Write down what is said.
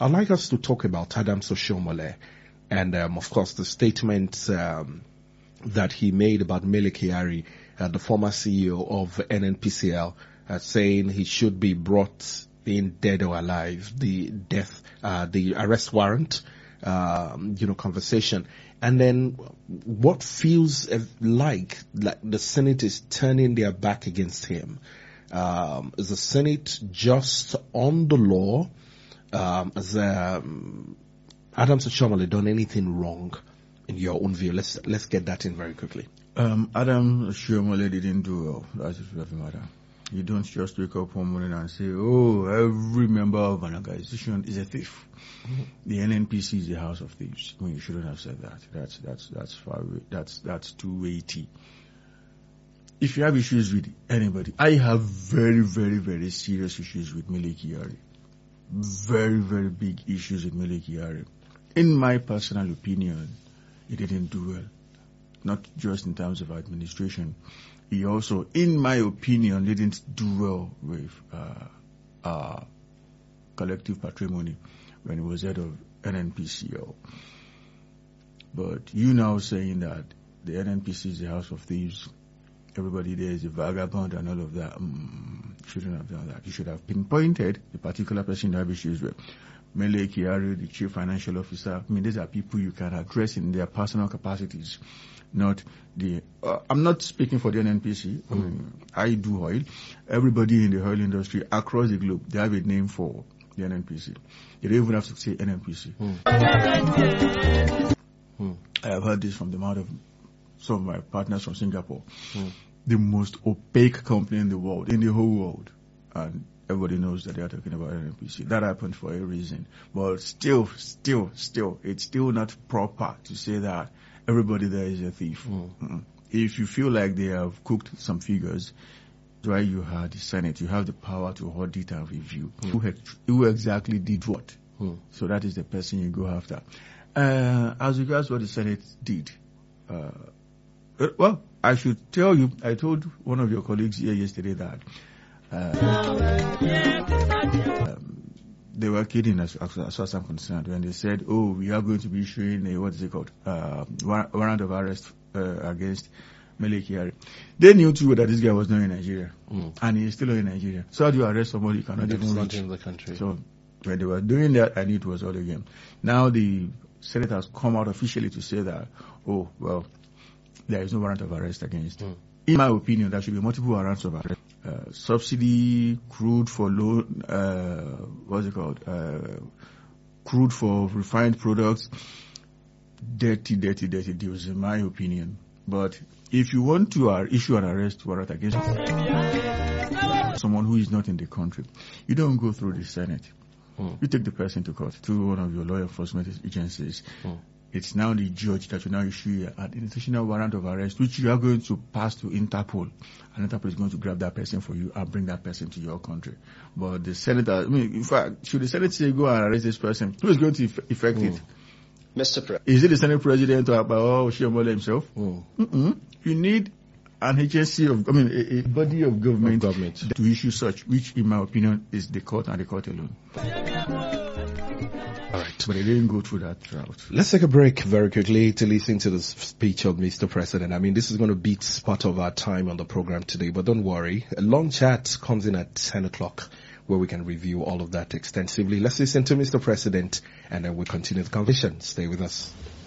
I'd like us to talk about Adams Oshiomhole and, of course, the statement that he made about Mele Kyari, the former CEO of NNPCL, saying he should be brought in dead or alive, the arrest warrant, conversation. And then what feels like the Senate is turning their back against him. Is the Senate just on the law? Has Adams Oshiomhole done anything wrong in your own view? Let's get that in very quickly. Adams Oshiomhole didn't do well. That is what matter. You don't just wake up one morning and say, "Oh, every member of an organization is a thief." Mm-hmm. The NNPC is a house of thieves. I mean, you shouldn't have said that. That's far away. That's too weighty. If you have issues with anybody, I have very, very, very serious issues with Mele Kyari. Very, very big issues with Mele Kyari. In my personal opinion, he didn't do well. Not just in terms of administration. He also, in my opinion, didn't do well with collective patrimony when he was head of NNPCL. But you now saying that the NNPC is a house of thieves, everybody there is a vagabond and all of that, shouldn't have done that. You should have pinpointed the particular person you have issues with. Mele Kyari, the chief financial officer. I mean, these are people you can address in their personal capacities. Not the. I'm not speaking for the NNPC. I mean, I do oil. Everybody in the oil industry across the globe, they have a name for the NNPC. They don't even have to say NNPC. I have heard this from the mouth of some of my partners from Singapore. The most opaque company in the world, in the whole world, and everybody knows that they are talking about NNPC. That happened for a reason, but still, it's still not proper to say that everybody there is a thief. If you feel like they have cooked some figures, why you had the Senate, you have the power to audit and review. Who exactly did what? So that is the person you go after. As regards what the Senate did, well, I should tell you, I told one of your colleagues here yesterday that they were kidding as far as I'm concerned when they said, "Oh, we are going to be issuing a what is it called, warrant of arrest against Mele Kyari." They knew too that this guy was not in Nigeria, and he is still not in Nigeria. So how do you arrest somebody you cannot even reach in the country? So when they were doing that, I knew it was all a game. Now the Senate has come out officially to say that, oh well, there is no warrant of arrest against. In my opinion, there should be multiple warrants of arrest. Subsidy, crude for loan, what's it called? Crude for refined products. Dirty deals, in my opinion. But if you want to issue an arrest warrant against someone who is not in the country, you don't go through the Senate. You take the person to court, to one of your law enforcement agencies. It's now the judge that will now issue an international warrant of arrest, which you are going to pass to Interpol. And Interpol is going to grab that person for you and bring that person to your country. But the Senate, in fact, should the Senate say go and arrest this person, who is going to effect it? Mr. President. Is it the Senate President or Oshiomhole himself? You need an agency of, a body of government to issue such, which in my opinion is the court and the court alone. All right. But they didn't go through that route. Let's take a break very quickly to listen to the speech of Mr. President. I mean, this is going to beat part of our time on the program today, but don't worry. A long chat comes in at 10 o'clock where we can review all of that extensively. Let's listen to Mr. President and then we'll continue the conversation. Stay with us.